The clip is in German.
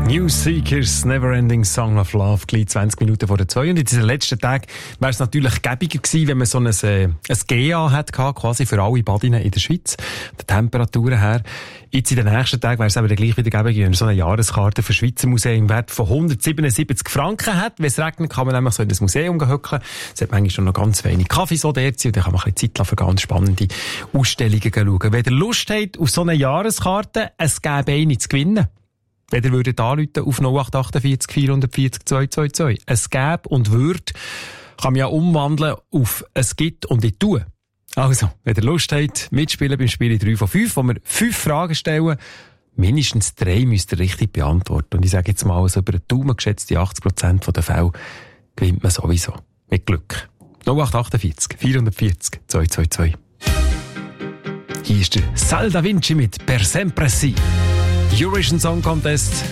New Seekers, Neverending Song of Love, gleich 20 Minuten vor der 2. Und in diesen letzten Tagen wäre es natürlich gäbiger gewesen, wenn man so ein GA hat, quasi für alle Badinnen in der Schweiz, der Temperaturen her. Jetzt in den nächsten Tagen wäre es aber gleich wieder gäbiger, wenn man so eine Jahreskarte für Schweizer Museen im Wert von 177 Franken hat. Wenn es regnet, kann man nämlich so in das Museum hückeln. Es hat manchmal schon noch ganz wenig Kaffee so dort und dann kann man ein bisschen Zeit für ganz spannende Ausstellungen schauen. Wenn ihr Lust habt auf so eine Jahreskarte, es gäbe eine zu gewinnen. Wenn ihr würdet anrufen auf 0848 440 222. Es gäbe und würde, kann man ja umwandeln auf es gibt und ich tue. Also, wenn ihr Lust habt, mitspielen beim Spiel 3 von 5, wo wir 5 Fragen stellen, mindestens 3 müsst ihr richtig beantworten. Und ich sage jetzt mal, also über den Daumen geschätzte 80% der Fälle gewinnt man sowieso. Mit Glück. 0848 440 222. Hier ist der Sal Da Vinci mit Per Sempre Si. Eurovision Song Contest